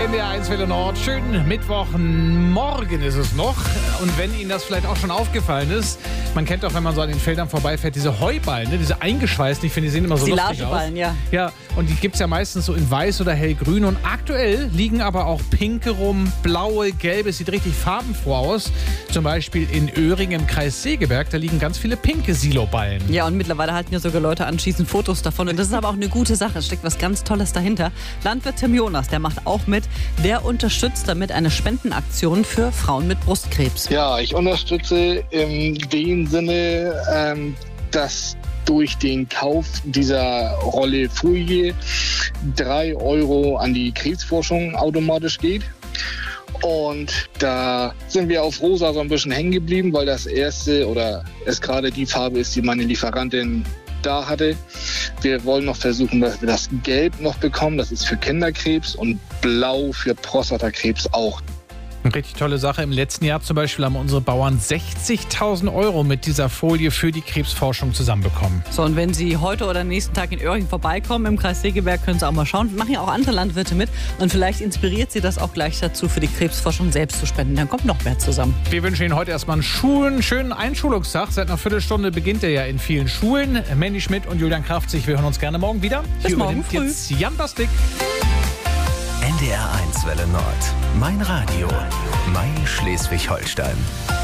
NDR 1 Welle Nord. Schönen Mittwochmorgen ist es noch. Und wenn Ihnen das vielleicht auch schon aufgefallen ist, man kennt doch, wenn man so an den Feldern vorbeifährt, diese Heuballen, ne? Diese eingeschweißten, ich finde, die sehen immer so lustig aus. Ja. Ja, und die gibt es ja meistens so in weiß oder hellgrün. Und aktuell liegen aber auch pinke rum, blaue, gelbe, es sieht richtig farbenfroh aus. Zum Beispiel in Öhring im Kreis Segeberg, da liegen ganz viele pinke Siloballen. Ja, und mittlerweile halten ja sogar Leute an, schießen Fotos davon. Und das ist aber auch eine gute Sache. Es steckt was ganz Tolles dahinter. Landwirt Tim Jonas, der macht auch mit. Der unterstützt damit eine Spendenaktion für Frauen mit Brustkrebs. Ja, ich unterstütze in dem Sinne, dass durch den Kauf dieser Rolle Folie 3 € an die Krebsforschung automatisch geht. Und da sind wir auf rosa so ein bisschen hängen geblieben, weil das erste oder es gerade die Farbe ist, die meine Lieferantin da hatte. Wir wollen noch versuchen, dass wir das Gelb noch bekommen. Das ist für Kinderkrebs und Blau für Prostatakrebs auch. Eine richtig tolle Sache. Im letzten Jahr zum Beispiel haben unsere Bauern 60.000 € mit dieser Folie für die Krebsforschung zusammenbekommen. So, und wenn Sie heute oder nächsten Tag in Öhring vorbeikommen, im Kreis Segeberg, können Sie auch mal schauen. Machen ja auch andere Landwirte mit. Und vielleicht inspiriert Sie das auch gleich dazu, für die Krebsforschung selbst zu spenden. Dann kommt noch mehr zusammen. Wir wünschen Ihnen heute erstmal einen schönen Einschulungstag. Seit einer Viertelstunde beginnt er ja in vielen Schulen. Mandy Schmidt und Julian Kraftzig, wir hören uns gerne morgen wieder. Bis morgen früh. Jetzt Jan Bastik. NDR 1 Welle Nord. Mein Radio. Mein Schleswig-Holstein.